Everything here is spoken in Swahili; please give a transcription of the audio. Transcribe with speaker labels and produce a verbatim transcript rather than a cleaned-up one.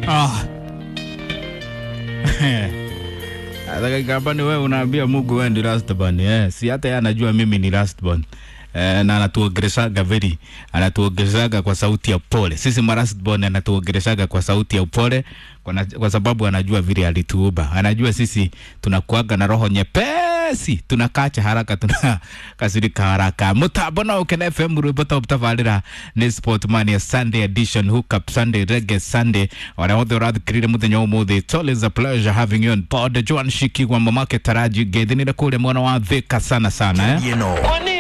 Speaker 1: Ah. Ataka kama ni wewe unaambia Mungu wewe ndi last born. Eh, si hata yeye anajua mimi ni last born. Eh, na anatuongereshaga very anatuongereshaga kwa sauti ya upole. Sisi last born anatuongereshaga kwa sauti ya upole kwa, kwa sababu anajua vile alituumba. Anajua sisi tunakuaga na roho nyepesi, tunakacha haraka, tunakasirika haraka. Mutabona ukene F M rubota utavalira ni Sportmania Sunday edition, hook up Sunday, reggae Sunday. Wana wothe urathi kirire muthenya umuthi. It's always a pleasure having you on board. Joan Shiki wa mamake Taraji Gedhi ni kule mwana wa Thika sana sana eh.
Speaker 2: You know.